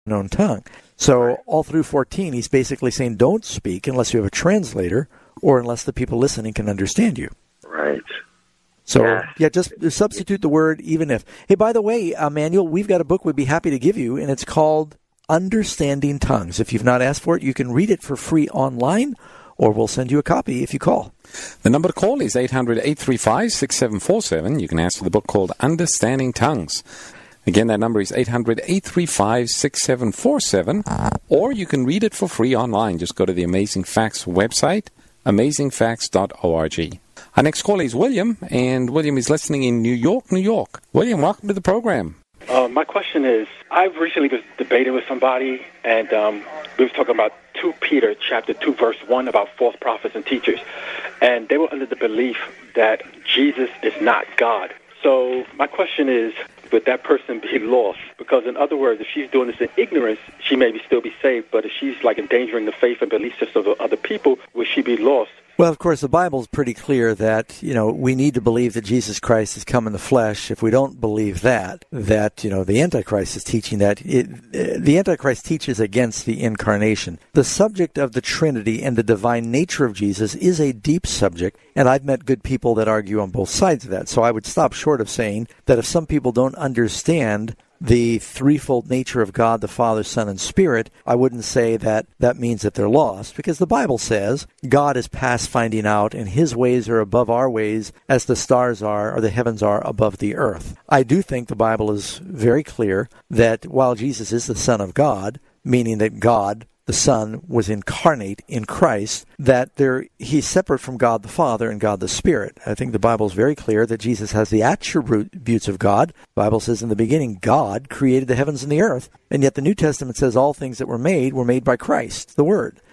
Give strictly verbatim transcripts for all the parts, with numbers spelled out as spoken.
unknown tongue. So right. all through fourteen, he's basically saying don't speak unless you have a translator or unless the people listening can understand you. Right. So, yeah, yeah just substitute the word even if. Hey, by the way, uh, Manuel, we've got a book we'd be happy to give you, and it's called Understanding Tongues. If you've not asked for it, you can read it for free online, or we'll send you a copy if you call. The number to call is eight hundred, eight three five, six seven four seven. You can ask for the book called Understanding Tongues. Again, that number is eight hundred, eight three five, six seven four seven, or you can read it for free online. Just go to the Amazing Facts website, amazing facts dot org. Our next caller is William, and William is listening in New York, New York. William, welcome to the program. Uh, my question is, I've recently was debating with somebody, and um, we was talking about Second Peter chapter two, verse one, about false prophets and teachers. And they were under the belief that Jesus is not God. So my question is, would that person be lost? Because in other words, if she's doing this in ignorance, she may be still be saved. But if she's like endangering the faith and belief system of other people, will she be lost? Well, of course, the Bible is pretty clear that, you know, we need to believe that Jesus Christ has come in the flesh. If we don't believe that, that, you know, the Antichrist is teaching that. It, the Antichrist teaches against the incarnation. The subject of the Trinity and the divine nature of Jesus is a deep subject, and I've met good people that argue on both sides of that. So I would stop short of saying that if some people don't understand the threefold nature of God, the Father, Son, and Spirit, I wouldn't say that that means that they're lost, because the Bible says God is past finding out, and His ways are above our ways, as the stars are, or the heavens are above the earth. I do think the Bible is very clear that while Jesus is the Son of God, meaning that God, the Son, was incarnate in Christ, that there He's separate from God the Father and God the Spirit. I think the Bible is very clear that Jesus has the attributes of God. The Bible says in the beginning, God created the heavens and the earth. And yet the New Testament says all things that were made were made by Christ, the Word.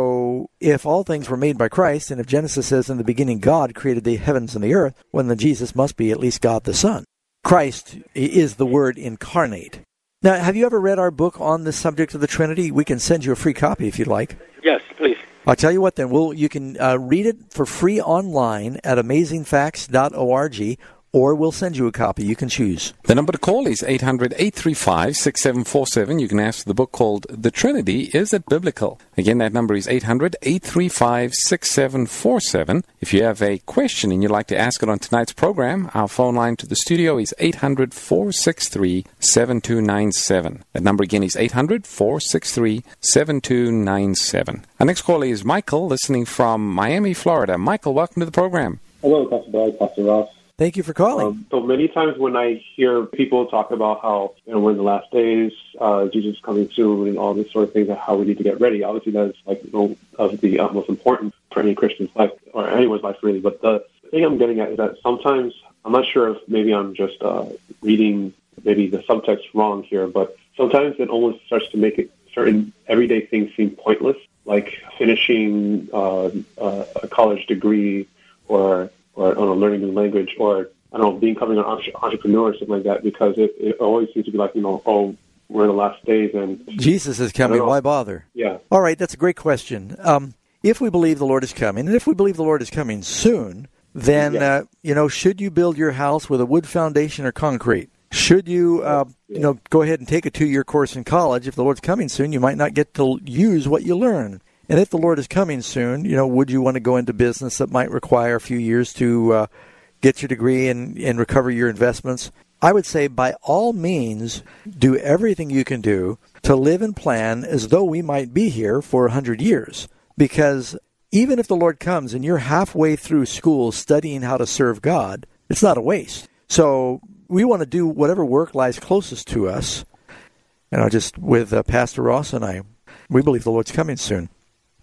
So if all things were made by Christ, and if Genesis says in the beginning God created the heavens and the earth, well, then Jesus must be at least God the Son. Christ is the Word incarnate. Now, have you ever read our book on the subject of the Trinity? We can send you a free copy if you'd like. Yes, please. I'll tell you what then. We'll, you can uh, read it for free online at amazing facts dot org, or we'll send you a copy. You can choose. The number to call is eight hundred, eight three five, six seven four seven. You can ask for the book called The Trinity, Is It Biblical? Again, that number is eight hundred, eight three five, six seven four seven. If you have a question and you'd like to ask it on tonight's program, our phone line to the studio is eight hundred, four six three, seven two nine seven. That number again is eight hundred, four six three, seven two nine seven. Our next caller is Michael, listening from Miami, Florida. Michael, welcome to the program. Hello, Pastor Doug, Pastor Ross. Thank you for calling. Um, so many times when I hear people talk about how, you know, we're in the last days, uh, Jesus is coming soon, and all this sort of things, and how we need to get ready. Obviously, that is like, you know, of the uh, most important for any Christian's life, or anyone's life, really. But the thing I'm getting at is that sometimes, I'm not sure if maybe I'm just uh, reading maybe the subtext wrong here, but sometimes it almost starts to make it certain everyday things seem pointless, like finishing uh, uh, a college degree, or or I don't know, learning a new language, or I don't know, becoming an entrepreneur or something like that, because it, it always seems to be like, you know, oh, we're in the last days and Jesus is coming. Why bother? Yeah. All right, that's a great question. Um, if we believe the Lord is coming, and if we believe the Lord is coming soon, then yeah. uh, you know, should you build your house with a wood foundation or concrete? Should you, uh, yeah. you know, go ahead and take a two-year course in college? If the Lord's coming soon, you might not get to use what you learn. And if the Lord is coming soon, you know, would you want to go into business that might require a few years to uh, get your degree and, and recover your investments? I would say by all means, do everything you can do to live and plan as though we might be here for a hundred years. Because even if the Lord comes and you're halfway through school studying how to serve God, it's not a waste. So we want to do whatever work lies closest to us. And I just, with uh, Pastor Ross and I, we believe the Lord's coming soon.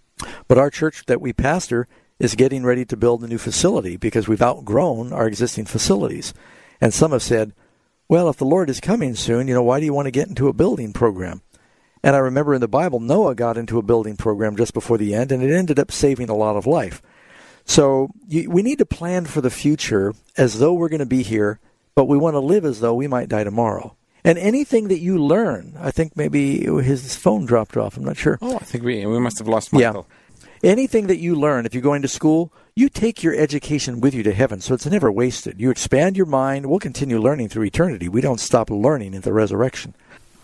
But our church that we pastor is getting ready to build a new facility because we've outgrown our existing facilities. And some have said, well, if the Lord is coming soon, you know, why do you want to get into a building program? And I remember in the Bible, Noah got into a building program just before the end, and it ended up saving a lot of life. So you, we need to plan for the future as though we're going to be here, but we want to live as though we might die tomorrow. And anything that you learn, I think maybe his phone dropped off. I'm not sure. Oh, I think we we must have lost Michael. Yeah. Anything that you learn, if you're going to school, you take your education with you to heaven, so it's never wasted. You expand your mind. We'll continue learning through eternity. We don't stop learning in the resurrection.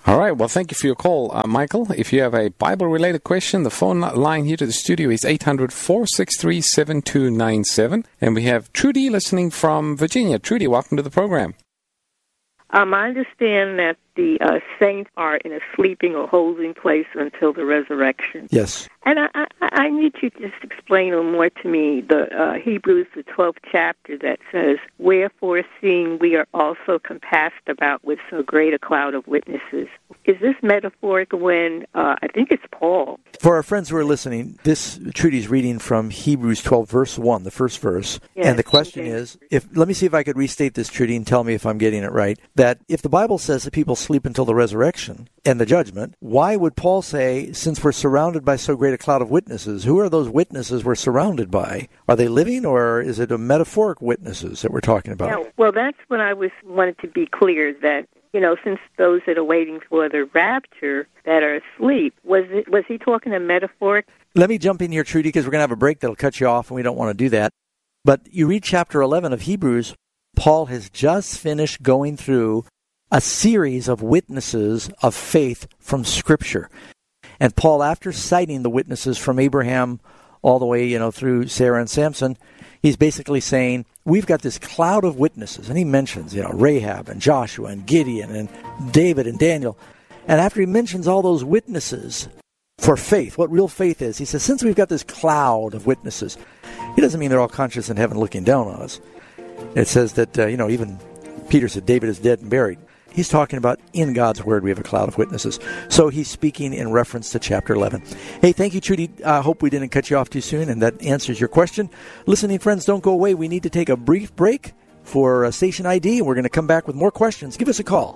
All right. Well, thank you for your call, uh, Michael. If you have a Bible-related question, the phone line here to the studio is eight hundred, four six three, seven two nine seven. And we have Trudy listening from Virginia. Trudy, welcome to the program. Um, I understand that the uh, saints are in a sleeping or holding place until the resurrection. Yes. And I, I, I need you to just explain a little more to me the uh, Hebrews, the twelfth chapter that says, "Wherefore, seeing we are also compassed about with so great a cloud of witnesses." Is this metaphoric when, uh, I think it's Paul. For our friends who are listening, this Trudy's reading from Hebrews twelve, verse one, the first verse. Yes, and the question okay. is, if let me see if I could restate this, Trudy, and tell me if I'm getting it right, that if the Bible says that people sleep until the resurrection and the judgment, why would Paul say, since we're surrounded by so great a cloud of witnesses, who are those witnesses we're surrounded by? Are they living, or is it a metaphoric witnesses that we're talking about? Yeah, well, that's what I was wanted to be clear, that, you know, since those that are waiting for the rapture that are asleep, was it, was he talking a metaphoric? Let me jump in here, Trudy, because we're going to have a break that'll cut you off, and we don't want to do that. But you read chapter eleven of Hebrews, Paul has just finished going through a series of witnesses of faith from Scripture. And Paul, after citing the witnesses from Abraham all the way, you know, through Sarah and Samson, he's basically saying, we've got this cloud of witnesses. And he mentions, you know, Rahab and Joshua and Gideon and David and Daniel. And after he mentions all those witnesses for faith, what real faith is, he says, since we've got this cloud of witnesses, he doesn't mean they're all conscious in heaven looking down on us. It says that, uh, you know, even Peter said David is dead and buried. He's talking about in God's Word we have a cloud of witnesses. So he's speaking in reference to chapter eleven. Hey, thank you, Trudy. I uh, hope we didn't cut you off too soon, and that answers your question. Listening friends, don't go away. We need to take a brief break for uh, station I D, and we're going to come back with more questions. Give us a call.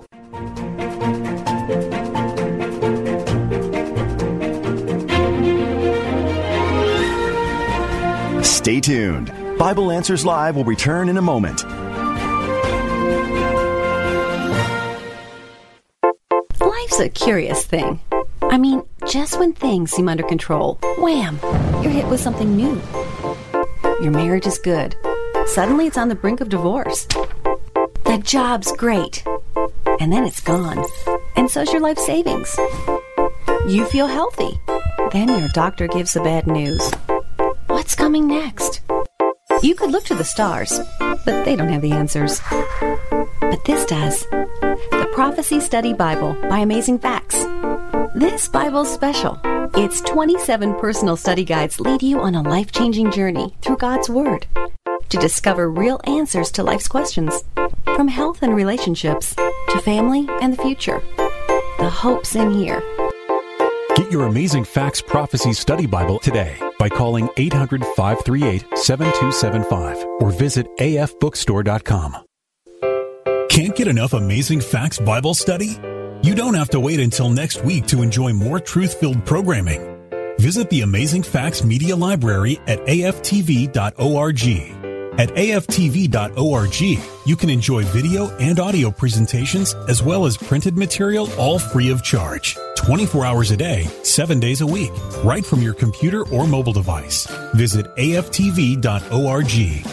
Stay tuned. Bible Answers Live will return in a moment. Life's a curious thing. I mean, just when things seem under control, wham, you're hit with something new. Your marriage is good. Suddenly it's on the brink of divorce. The job's great. And then it's gone. And so's your life savings. You feel healthy. Then your doctor gives the bad news. What's coming next? You could look to the stars, but they don't have the answers. But this does. The Prophecy Study Bible by Amazing Facts. This Bible's special. Its twenty-seven personal study guides lead you on a life-changing journey through God's Word to discover real answers to life's questions, from health and relationships to family and the future. The hope's in here. Get your Amazing Facts Prophecy Study Bible today by calling eight hundred, five three eight, seven two seven five or visit a f bookstore dot com. Can't get enough Amazing Facts Bible study? You don't have to wait until next week to enjoy more truth-filled programming. Visit the Amazing Facts Media Library at a f t v dot org. At a f t v dot org, you can enjoy video and audio presentations as well as printed material, all free of charge. twenty-four hours a day, seven days a week, right from your computer or mobile device. Visit a f t v dot org.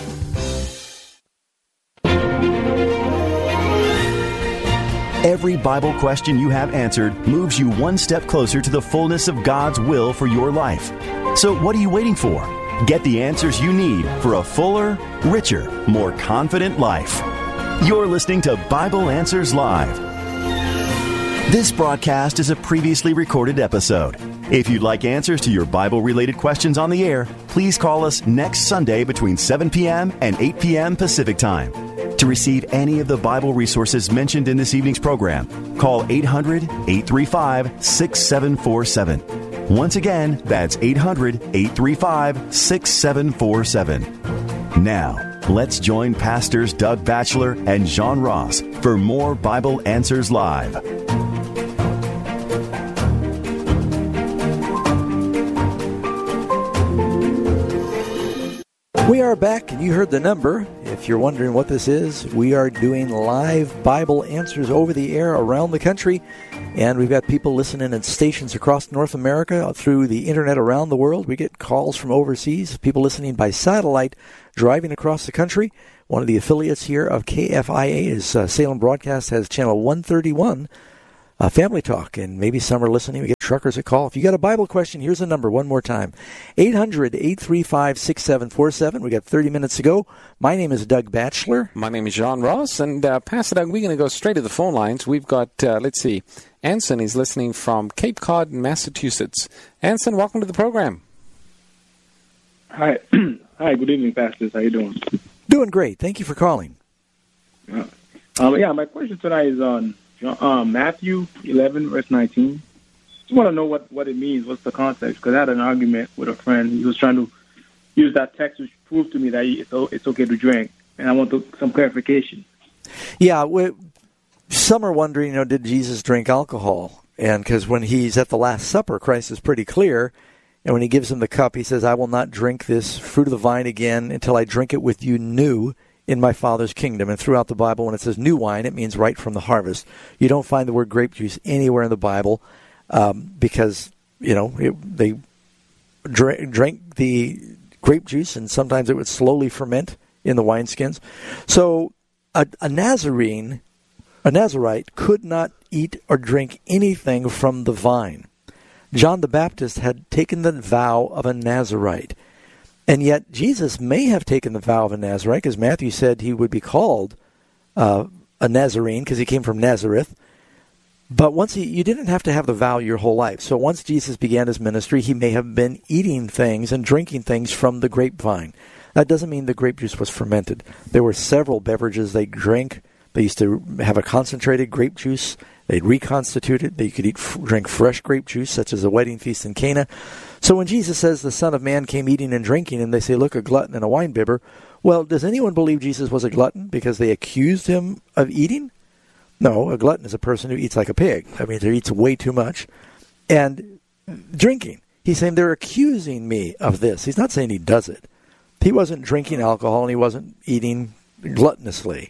Every Bible question you have answered moves you one step closer to the fullness of God's will for your life. So what are you waiting for? Get the answers you need for a fuller, richer, more confident life. You're listening to Bible Answers Live. This broadcast is a previously recorded episode. If you'd like answers to your Bible-related questions on the air, please call us next Sunday between seven p.m. and eight p.m. Pacific Time. To receive any of the Bible resources mentioned in this evening's program, call eight hundred, eight three five, six seven four seven. Once again, that's eight hundred, eight three five, six seven four seven. Now, let's join Pastors Doug Batchelor and John Ross for more Bible Answers Live. We are back, and you heard the number. If you're wondering what this is, we are doing live Bible answers over the air around the country, and we've got people listening at stations across North America, through the internet around the world. We get calls from overseas, people listening by satellite, driving across the country. One of the affiliates here of K F I A is uh, Salem Broadcast, has channel one thirty-one uh, Family Talk, and maybe some are listening. We get truckers that call. If you got a Bible question, here's the number one more time, eight hundred, eight three five, six seven four seven. We got thirty minutes to go. My name is Doug Batchelor. My name is John Ross, and uh, Pastor Doug, we're going to go straight to the phone lines. We've got, uh, let's see, Anson is listening from Cape Cod, Massachusetts. Anson, welcome to the program. Hi. Hi, good evening, pastors. How you doing? Doing great. Thank you for calling. Uh, um, yeah, my question tonight is on um, Matthew eleven, verse nineteen. Just want to know what, what it means. What's the context? Because I had an argument with a friend. He was trying to use that text to prove to me that it's, it's okay to drink, and I want to, some clarification. Yeah, we, some are wondering, you know, did Jesus drink alcohol? And because when he's at the Last Supper, Christ is pretty clear. And when he gives him the cup, he says, I will not drink this fruit of the vine again until I drink it with you new in my Father's kingdom. And throughout the Bible, when it says new wine, it means right from the harvest. You don't find the word grape juice anywhere in the Bible um, because, you know, it, they drank, drank the grape juice, and sometimes it would slowly ferment in the wineskins. So a, a Nazarene, a Nazarite, could not eat or drink anything from the vine. John the Baptist had taken the vow of a Nazarite. And yet Jesus may have taken the vow of a Nazarite, because Matthew said he would be called uh, a Nazarene because he came from Nazareth. But once he, you didn't have to have the vow your whole life. So once Jesus began his ministry, he may have been eating things and drinking things from the grapevine. That doesn't mean the grape juice was fermented. There were several beverages they drank. They used to have a concentrated grape juice. They'd reconstitute it. They could eat, drink fresh grape juice, such as a wedding feast in Cana. So when Jesus says the Son of Man came eating and drinking, and they say, look, a glutton and a winebibber, well, does anyone believe Jesus was a glutton because they accused him of eating? No, a glutton is a person who eats like a pig. I mean, he eats way too much. And drinking, he's saying they're accusing me of this. He's not saying he does it. He wasn't drinking alcohol, and he wasn't eating gluttonously.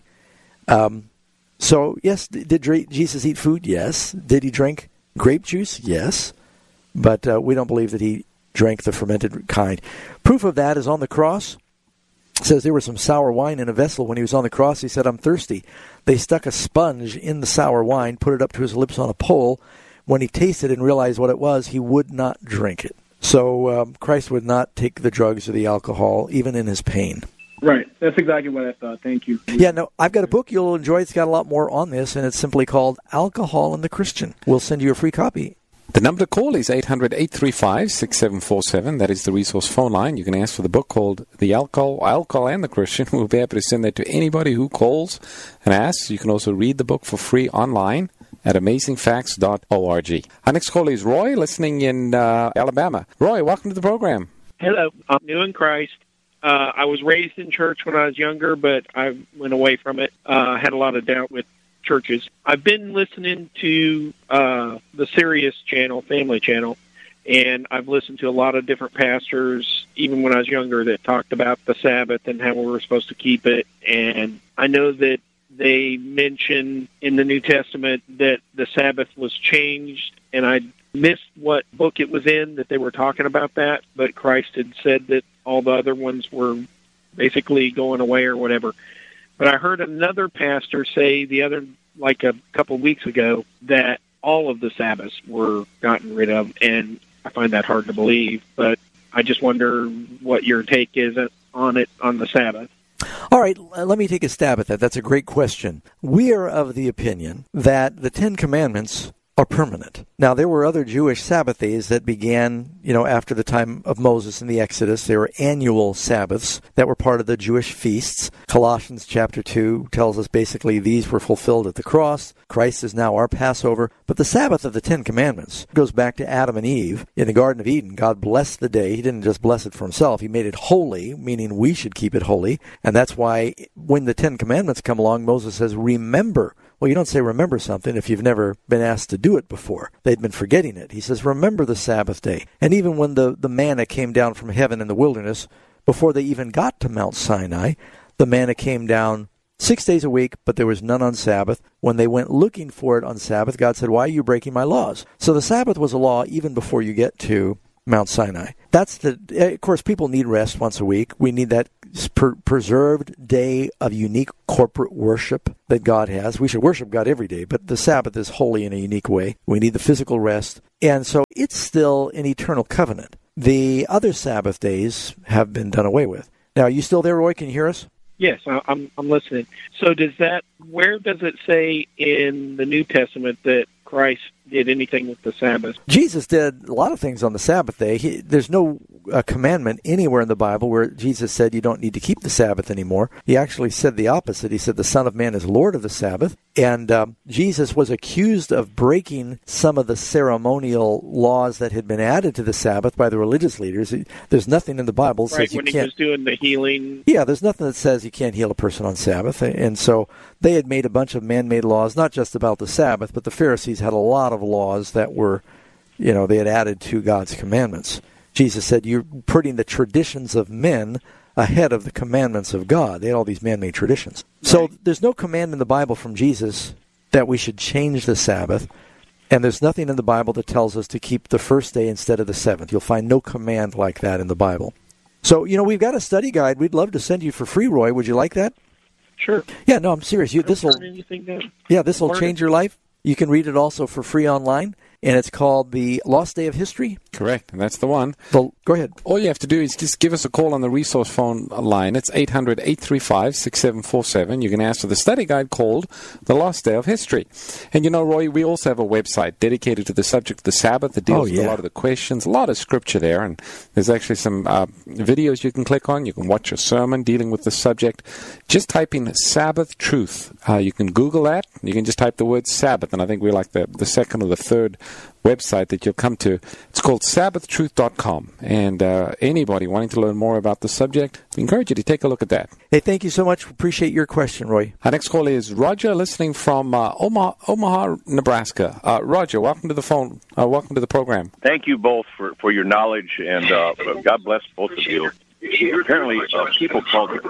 Um So, yes, did Jesus eat food? Yes. Did he drink grape juice? Yes. But uh, we don't believe that he drank the fermented kind. Proof of that is on the cross. It says there was some sour wine in a vessel. When he was on the cross, he said, I'm thirsty. They stuck a sponge in the sour wine, put it up to his lips on a pole. When he tasted it and realized what it was, he would not drink it. So um, Christ would not take the drugs or the alcohol, even in his pain. Right. That's exactly what I thought. Thank you. Yeah, no, I've got a book you'll enjoy. It's got a lot more on this, and it's simply called Alcohol and the Christian. We'll send you a free copy. The number to call is eight hundred, eight three five, six seven four seven. That is the resource phone line. You can ask for the book called The Alcohol, Alcohol and the Christian. We'll be able to send that to anybody who calls and asks. You can also read the book for free online at amazing facts dot org. Our next call is Roy, listening in uh, Alabama. Roy, welcome to the program. Hello. I'm new in Christ. Uh, I was raised in church when I was younger, but I went away from it. I uh, had a lot of doubt with churches. I've been listening to uh, the Sirius channel, Family Channel, and I've listened to a lot of different pastors, even when I was younger, that talked about the Sabbath and how we were supposed to keep it. And I know that they mention in the New Testament that the Sabbath was changed, and I missed what book it was in that they were talking about that, but Christ had said that all the other ones were basically going away or whatever. But I heard another pastor say the other, like a couple of weeks ago, that all of the Sabbaths were gotten rid of, and I find that hard to believe. But I just wonder what your take is on it on the Sabbath. All right, let me take a stab at that. That's a great question. We are of the opinion that the Ten Commandments are permanent. Now, there were other Jewish Sabbath days that began, you know, after the time of Moses in the Exodus. There were annual Sabbaths that were part of the Jewish feasts. Colossians chapter two tells us basically these were fulfilled at the cross. Christ is now our Passover. But the Sabbath of the Ten Commandments goes back to Adam and Eve. In the Garden of Eden, God blessed the day. He didn't just bless it for himself. He made it holy, meaning we should keep it holy. And that's why when the Ten Commandments come along, Moses says, remember. Well, you don't say remember something if you've never been asked to do it before. They'd been forgetting it. He says, remember the Sabbath day. And even when the, the manna came down from heaven in the wilderness, before they even got to Mount Sinai, the manna came down six days a week, but there was none on Sabbath. When they went looking for it on Sabbath, God said, why are you breaking my laws? So the Sabbath was a law even before you get to Mount Sinai. That's the, of course, people need rest once a week. We need that per- preserved day of unique corporate worship that God has. We should worship God every day, but the Sabbath is holy in a unique way. We need the physical rest. And so it's still an eternal covenant. The other Sabbath days have been done away with. Now, are you still there, Roy? Can you hear us? Yes, I'm I'm listening. So does that, where does it say in the New Testament that Christ did anything with the Sabbath? Jesus did a lot of things on the Sabbath day. He, there's no uh, commandment anywhere in the Bible where Jesus said you don't need to keep the Sabbath anymore. He actually said the opposite. He said the Son of Man is Lord of the Sabbath. And um, Jesus was accused of breaking some of the ceremonial laws that had been added to the Sabbath by the religious leaders. There's nothing in the Bible that right, says you when can't... he was doing the healing. Yeah, there's nothing that says you can't heal a person on Sabbath. And so they had made a bunch of man-made laws, not just about the Sabbath, but the Pharisees had a lot of laws that were, you know, they had added to God's commandments. Jesus said, you're putting the traditions of men ahead of the commandments of God. They had all these man-made traditions. Right. So there's no command in the Bible from Jesus that we should change the Sabbath, and there's nothing in the Bible that tells us to keep the first day instead of the seventh. You'll find no command like that in the Bible. So, you know, we've got a study guide we'd love to send you for free, Roy. Would you like that? Sure. Yeah, no, I'm serious. You, this will, yeah, this will change your life. You can read it also for free online, and it's called The Lost Day of History. Correct, and that's the one. The, go ahead. All you have to do is just give us a call on the resource phone line. It's eight hundred, eight three five, six seven four seven. You can ask for the study guide called The Lost Day of History. And you know, Roy, we also have a website dedicated to the subject of the Sabbath that deals oh, yeah. with a lot of the questions, a lot of scripture there, and there's actually some uh, videos you can click on. You can watch a sermon dealing with the subject. Just type in Sabbath Truth. Uh, you can Google that. You can just type the word Sabbath, and I think we're like the, the second or the third website that you'll come to. It's called sabbath truth dot com, and uh, anybody wanting to learn more about the subject, we encourage you to take a look at that. Hey, thank you so much. Appreciate your question, Roy. Our next call is Roger, listening from uh, Omaha, Omaha, Nebraska. Uh, Roger, welcome to the phone. Uh, welcome to the program. Thank you both for, for your knowledge, and uh, God bless both of you. Apparently, uh, people called it the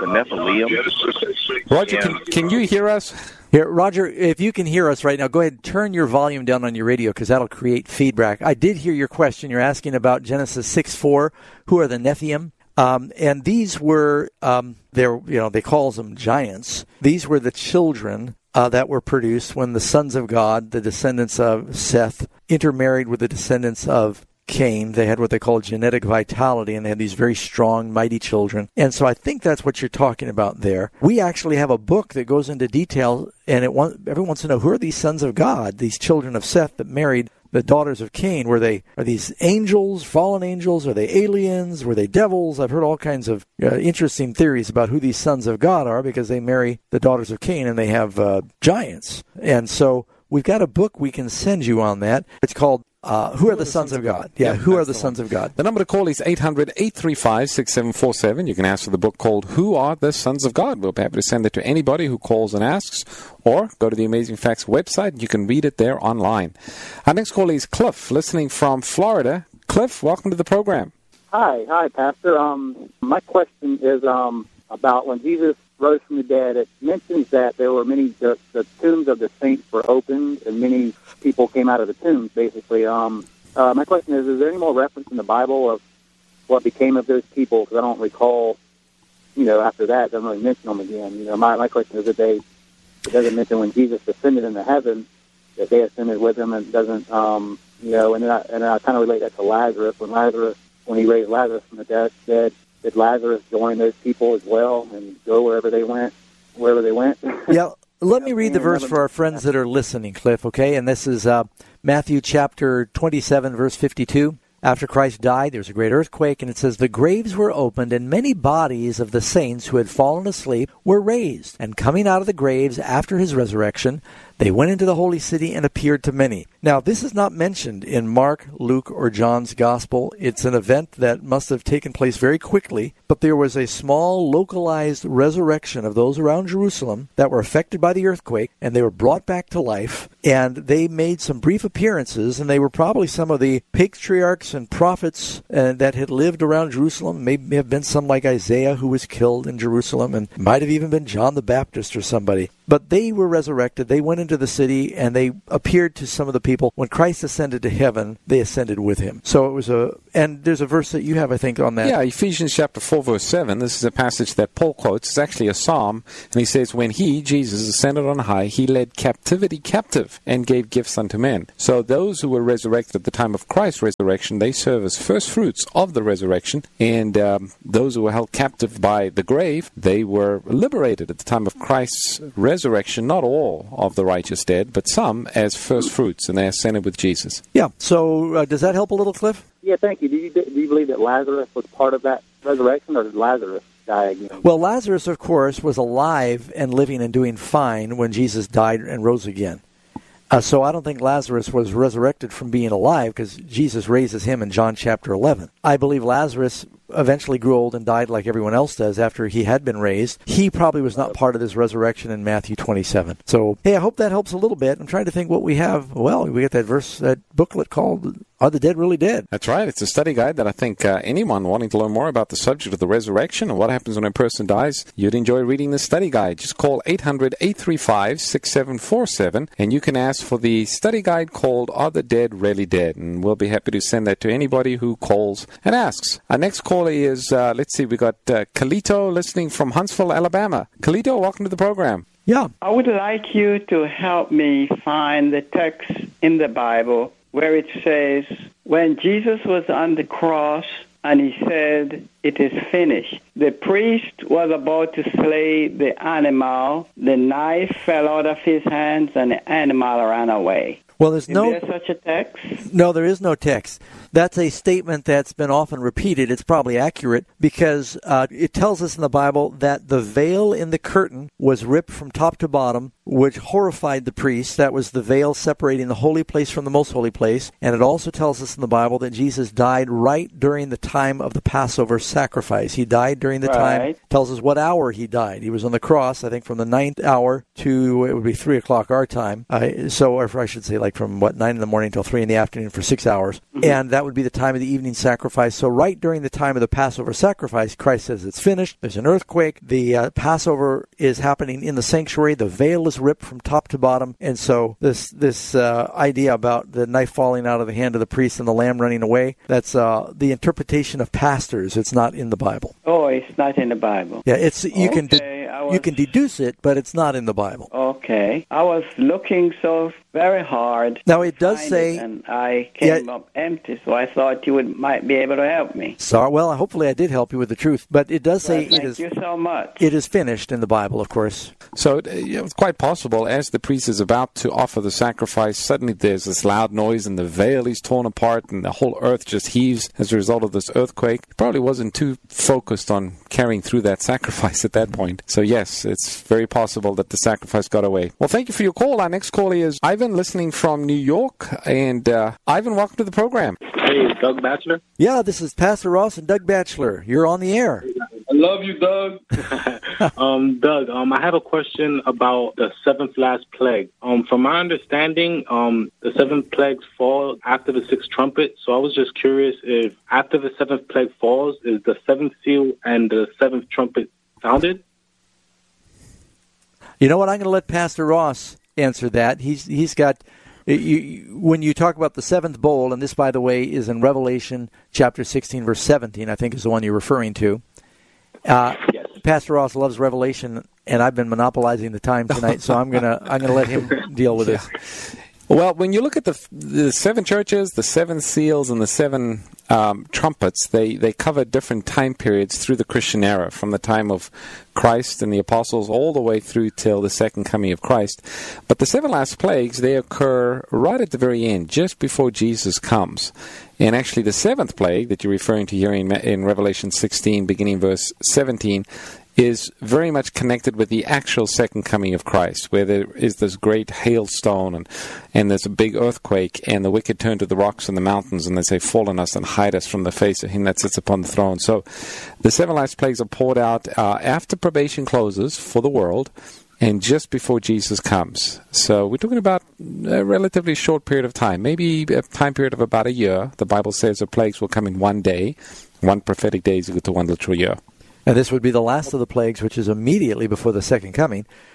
Nephilim. Roger, can, can you hear us? Here, Roger, if you can hear us right now, go ahead and turn your volume down on your radio because that'll create feedback. I did hear your question. You're asking about Genesis six four. Who are the Nephilim? Um, and these were, um, they're, you know, they call them giants. These were the children uh, that were produced when the sons of God, the descendants of Seth, intermarried with the descendants of Cain. They had what they call genetic vitality, and they had these very strong, mighty children. And so I think that's what you're talking about there. We actually have a book that goes into detail, and it want, everyone wants to know, who are these sons of God, these children of Seth that married the daughters of Cain? Were they, are these angels, fallen angels? Are they aliens? Were they devils? I've heard all kinds of uh, interesting theories about who these sons of God are because they marry the daughters of Cain, and they have uh, giants. And so we've got a book we can send you on that. It's called Uh, who are the sons of God? Yeah, yep, who are the, the sons of God? The number to call is eight hundred, eight three five, six seven four seven. You can ask for the book called Who Are the Sons of God? We'll be happy to send it to anybody who calls and asks, or go to the Amazing Facts website and you can read it there online. Our next call is Cliff, listening from Florida. Cliff, welcome to the program. Hi, hi, Pastor. Um, my question is um, about when Jesus rose from the dead. It mentions that there were many, the, the tombs of the saints were opened, and many people came out of the tombs, basically. Um, uh, my question is, is there any more reference in the Bible of what became of those people? Because I don't recall, you know, after that, it doesn't really mention them again. You know, my, my question is that they, it doesn't mention when Jesus ascended into heaven, that they ascended with him, and it doesn't, um, you know, and then I, and then I kind of relate that to Lazarus. When Lazarus, when he raised Lazarus from the dead, dead did Lazarus join those people as well and go wherever they went, wherever they went? Yeah, let me read the verse for our friends that are listening, Cliff, okay? And this is uh, Matthew chapter twenty-seven, verse fifty-two. After Christ died, there was a great earthquake, and it says, the graves were opened, and many bodies of the saints who had fallen asleep were raised. And coming out of the graves after his resurrection, they went into the holy city and appeared to many. Now, this is not mentioned in Mark, Luke, or John's gospel. It's an event that must have taken place very quickly, but there was a small, localized resurrection of those around Jerusalem that were affected by the earthquake, and they were brought back to life, and they made some brief appearances, and they were probably some of the patriarchs and prophets uh, that had lived around Jerusalem. Maybe have been some like Isaiah, who was killed in Jerusalem, and might have even been John the Baptist or somebody. But they were resurrected. They went into the city, and they appeared to some of the people. When Christ ascended to heaven, they ascended with him. So it was a, and there's a verse that you have, I think, on that. Yeah, Ephesians chapter four, verse seven. This is a passage that Paul quotes. It's actually a psalm, and he says, when he, Jesus, ascended on high, he led captivity captive and gave gifts unto men. So those who were resurrected at the time of Christ's resurrection, they serve as first fruits of the resurrection, and um, those who were held captive by the grave, they were liberated at the time of Christ's resurrection. Not all of the righteous dead, but some as first fruits, and they ascended with Jesus. Yeah, so uh, does that help a little, Cliff? Yeah, thank you. Do you, do you believe that Lazarus was part of that resurrection, or did Lazarus die again? Well, Lazarus, of course, was alive and living and doing fine when Jesus died and rose again. Uh, so I don't think Lazarus was resurrected from being alive, because Jesus raises him in John chapter eleven. I believe Lazarus eventually grew old and died like everyone else does after he had been raised. He probably was not part of this resurrection in Matthew twenty-seven. So, hey, I hope that helps a little bit. I'm trying to think what we have. Well, we got that verse, that booklet called Are the Dead Really Dead? That's right. It's a study guide that I think uh, anyone wanting to learn more about the subject of the resurrection and what happens when a person dies, you'd enjoy reading this study guide. Just call eight hundred, eight three five, six seven four seven, and you can ask for the study guide called Are the Dead Really Dead? And we'll be happy to send that to anybody who calls and asks. Our next caller is, uh, let's see, we got uh, Kalito listening from Huntsville, Alabama. Kalito, welcome to the program. Yeah. I would like you to help me find the text in the Bible where it says, when Jesus was on the cross and he said, it is finished, the priest was about to slay the animal, the knife fell out of his hands, and the animal ran away. Well, there's is no there such a text? No, there is no text. That's a statement that's been often repeated. It's probably accurate because uh, it tells us in the Bible that the veil in the curtain was ripped from top to bottom, which horrified the priests. That was the veil separating the holy place from the most holy place. And it also tells us in the Bible that Jesus died right during the time of the Passover sacrifice. He died during the right. time, tells us what hour he died. He was on the cross, I think, from the ninth hour to, it would be three o'clock our time. Uh, so, or I should say, like from, what, nine in the morning until three in the afternoon for six hours. Mm-hmm. And that would be the time of the evening sacrifice. So right during the time of the Passover sacrifice, Christ says it's finished. There's an earthquake. The uh, Passover is happening in the sanctuary. The veil is ripped from top to bottom. And so this this uh, idea about the knife falling out of the hand of the priest and the lamb running away, that's uh, the interpretation of pastors. It's not in the Bible. Oh, it's not in the Bible. Yeah, it's you okay, can de- was... you can deduce it, but it's not in the Bible. Okay. I was looking so very hard. Now it does say, it and I came yeah, up empty, so I thought you would might be able to help me. Sorry, well, hopefully I did help you with the truth, but it does say well, it is. Thank you so much. It is finished in the Bible, of course. So uh, it's quite possible, as the priest is about to offer the sacrifice, suddenly there's this loud noise and the veil is torn apart and the whole earth just heaves as a result of this earthquake. He probably wasn't too focused on carrying through that sacrifice at that point. So yes, it's very possible that the sacrifice got away. Well, thank you for your call. Our next caller is Ivan, listening from New York. And uh, Ivan, welcome to the program. Hey, Doug Batchelor. Yeah, this is Pastor Ross and Doug Batchelor. You're on the air. I love you, Doug. um, Doug, um, I have a question about the seventh last plague. Um, from my understanding, um, the seventh plagues fall after the sixth trumpet. So I was just curious if after the seventh plague falls, is the seventh seal and the seventh trumpet sounded? You know what? I'm going to let Pastor Ross answer that. He's he's got. You, when you talk about the seventh bowl, and this, by the way, is in Revelation chapter sixteen, verse seventeen, I think is the one you're referring to. Uh, yes. Pastor Ross loves Revelation, and I've been monopolizing the time tonight, so I'm gonna I'm gonna let him deal with yeah. this. Well, when you look at the the seven churches, the seven seals, and the seven um, trumpets, they, they cover different time periods through the Christian era, from the time of Christ and the apostles all the way through till the second coming of Christ. But the seven last plagues, they occur right at the very end, just before Jesus comes. And actually the seventh plague that you're referring to here in, in Revelation sixteen, beginning verse seventeen, is very much connected with the actual second coming of Christ, where there is this great hailstone and, and there's a big earthquake, and the wicked turn to the rocks and the mountains, and they say, fall on us and hide us from the face of him that sits upon the throne. So the seven last plagues are poured out uh, after probation closes for the world and just before Jesus comes. So we're talking about a relatively short period of time, maybe a time period of about a year. The Bible says the plagues will come in one day. One prophetic day is equal to one literal year. And this would be the last of the plagues, which is immediately before the second coming.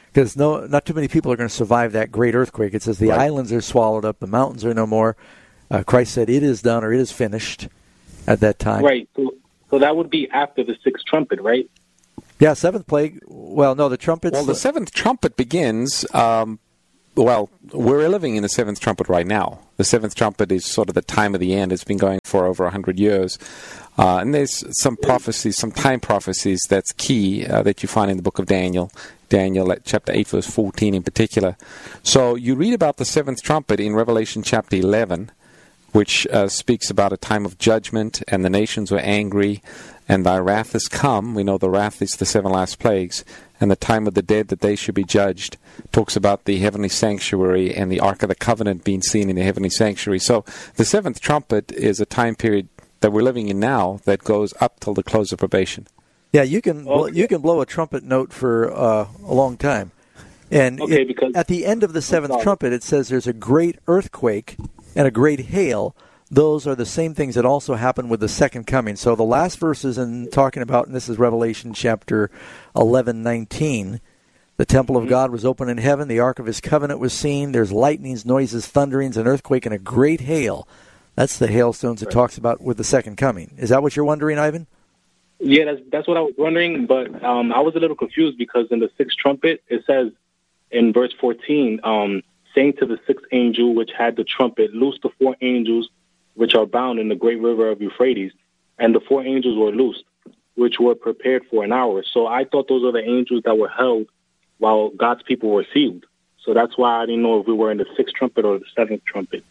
Because no, not too many people are going to survive that great earthquake. It says the right. islands are swallowed up, the mountains are no more. Uh, Christ said, "It is done," or "It is finished." At that time, right? So, so that would be after the sixth trumpet, right? Yeah, seventh plague. Well, no, the trumpets. Well, the seventh trumpet begins. Um, well, we're living in the seventh trumpet right now. The seventh trumpet is sort of the time of the end. It's been going for over a hundred years, uh, and there's some prophecies, some time prophecies that's key uh, that you find in the book of Daniel. Daniel at chapter eight, verse fourteen in particular. So you read about the seventh trumpet in Revelation chapter eleven, which uh, speaks about a time of judgment, and the nations were angry, and thy wrath is come. We know the wrath is the seven last plagues, and the time of the dead that they should be judged. Talks about the heavenly sanctuary and the Ark of the Covenant being seen in the heavenly sanctuary. So the seventh trumpet is a time period that we're living in now that goes up till the close of probation. Yeah, you can oh, you can blow a trumpet note for uh, a long time. And okay, it, because at the end of the seventh trumpet, it says there's a great earthquake and a great hail. Those are the same things that also happen with the second coming. So the last verses in talking about, and this is Revelation chapter eleven, nineteen, the temple of God was open in heaven, the ark of his covenant was seen, there's lightnings, noises, thunderings, an earthquake, and a great hail. That's the hailstones it talks about with the second coming. Is that what you're wondering, Ivan? Yeah, that's that's what I was wondering, but um, I was a little confused because in the sixth trumpet, it says in verse fourteen, um, saying to the sixth angel which had the trumpet, loose the four angels which are bound in the great river of Euphrates. And the four angels were loosed, which were prepared for an hour. So I thought those are the angels that were held while God's people were sealed. So that's why I didn't know if we were in the sixth trumpet or the seventh trumpet.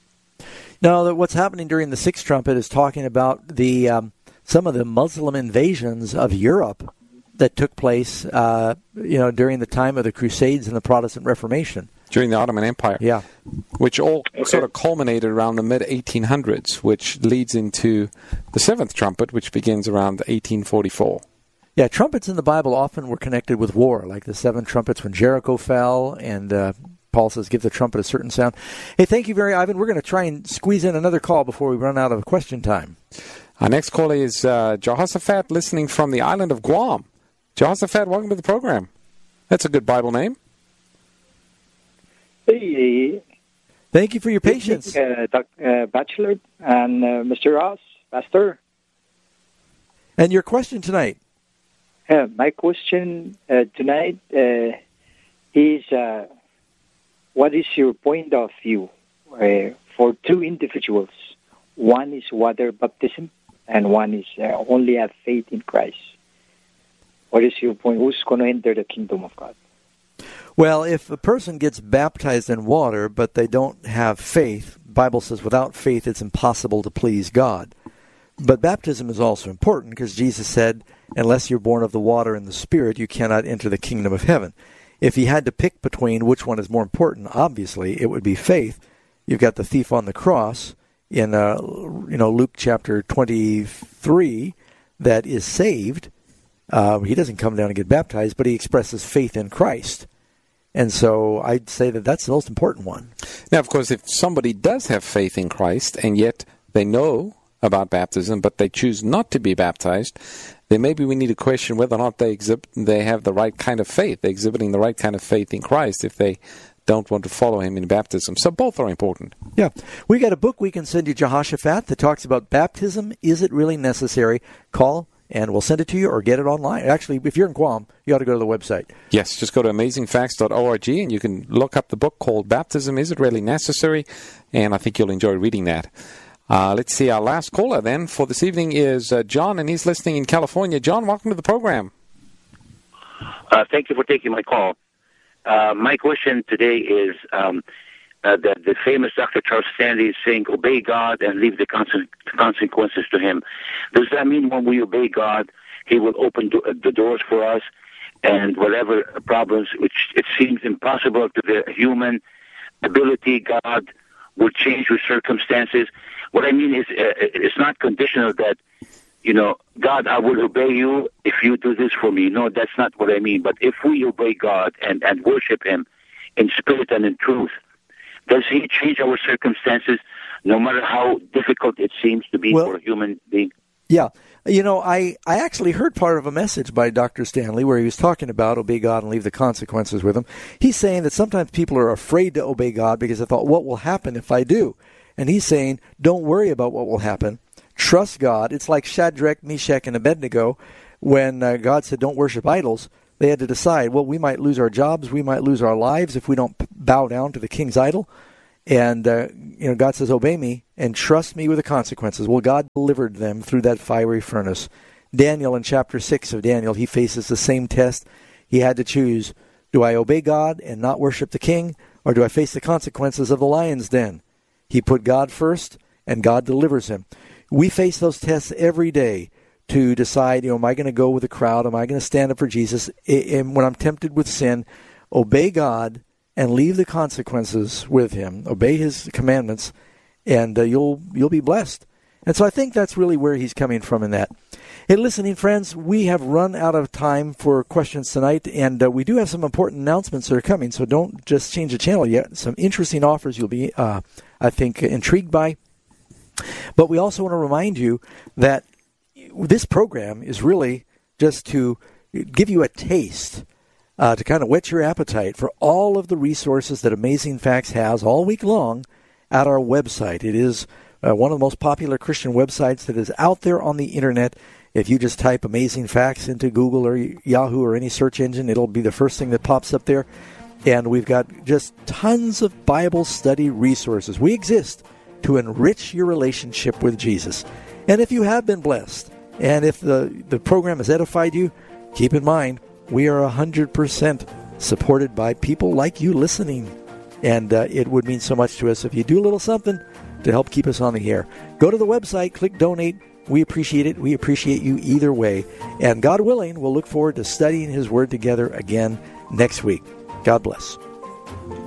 No, what's happening during the sixth trumpet is talking about the um, some of the Muslim invasions of Europe that took place, uh, you know, during the time of the Crusades and the Protestant Reformation. During the Ottoman Empire. Yeah. Which all okay. sort of culminated around the mid eighteen hundreds, which leads into the seventh trumpet, which begins around eighteen forty-four. Yeah, trumpets in the Bible often were connected with war, like the seven trumpets when Jericho fell, and uh, Paul says, give the trumpet a certain sound. Hey, thank you very much, Ivan. We're going to try and squeeze in another call before we run out of question time. Our next caller is uh, Jehoshaphat, listening from the island of Guam. Jehoshaphat, welcome to the program. That's a good Bible name. Hey. Thank you for your patience. Uh, Doctor Uh, Bachelor and uh, Mister Ross, Pastor. And your question tonight? Uh, my question uh, tonight uh, is, uh, what is your point of view uh, for two individuals? One is water baptism, and one is uh, only have faith in Christ. What is your point? Who's going to enter the kingdom of God? Well, if a person gets baptized in water, but they don't have faith, the Bible says without faith it's impossible to please God. But baptism is also important because Jesus said, unless you're born of the water and the Spirit, you cannot enter the kingdom of heaven. If he had to pick between which one is more important, obviously it would be faith. You've got the thief on the cross in uh, you know Luke chapter twenty-three that is saved. Uh, he doesn't come down and get baptized, but he expresses faith in Christ. And so I'd say that that's the most important one. Now, of course, if somebody does have faith in Christ and yet they know about baptism, but they choose not to be baptized, then maybe we need to question whether or not they exhibit, they have the right kind of faith. They're exhibiting the right kind of faith in Christ if they don't want to follow him in baptism. So both are important. Yeah. We got a book we can send you, Jehoshaphat, that talks about baptism. Is it really necessary? Call and we'll send it to you or get it online. Actually, if you're in Guam, you ought to go to the website. Yes, just go to amazing facts dot org and you can look up the book called Baptism, Is It Really Necessary? And I think you'll enjoy reading that. Uh, let's see, our last caller then for this evening is uh, John, and he's listening in California. John, welcome to the program. Uh, thank you for taking my call. Uh, my question today is um, uh, the, the famous Doctor Charles Stanley is saying, obey God and leave the consequences to him. Does that mean when we obey God, he will open do- the doors for us and whatever problems, which it seems impossible to the human ability, God will change with circumstances? What I mean is, uh, it's not conditional that, you know, God, I will obey you if you do this for me. No, that's not what I mean. But if we obey God and, and worship him in spirit and in truth, does he change our circumstances no matter how difficult it seems to be well, for a human being? Yeah. You know, I, I actually heard part of a message by Doctor Stanley where he was talking about obey God and leave the consequences with him. He's saying that sometimes people are afraid to obey God because they thought, what will happen if I do? And he's saying, don't worry about what will happen. Trust God. It's like Shadrach, Meshach, and Abednego. When uh, God said, don't worship idols, they had to decide, well, we might lose our jobs, we might lose our lives if we don't bow down to the king's idol. And, uh, you know, God says, obey me and trust me with the consequences. Well, God delivered them through that fiery furnace. Daniel, in chapter six of Daniel, he faces the same test. He had to choose, do I obey God and not worship the king, or do I face the consequences of the lion's den? He put God first, and God delivers him. We face those tests every day to decide, you know, am I going to go with the crowd? Am I going to stand up for Jesus? And when I'm tempted with sin, obey God and leave the consequences with him. Obey his commandments, and uh, you'll you'll be blessed. And so I think that's really where he's coming from in that. Hey, listening friends, we have run out of time for questions tonight, and uh, we do have some important announcements that are coming, so don't just change the channel yet. Some interesting offers you'll be, uh, I think, intrigued by. But we also want to remind you that this program is really just to give you a taste, uh, to kind of whet your appetite for all of the resources that Amazing Facts has all week long at our website. It is uh, one of the most popular Christian websites that is out there on the Internet. If you just type Amazing Facts into Google or Yahoo or any search engine, it'll be the first thing that pops up there. And we've got just tons of Bible study resources. We exist to enrich your relationship with Jesus. And if you have been blessed, and if the, the program has edified you, keep in mind, we are one hundred percent supported by people like you listening. And uh, it would mean so much to us if you do a little something to help keep us on the air. Go to the website, click donate. We appreciate it. We appreciate you either way. And God willing, we'll look forward to studying his word together again next week. God bless.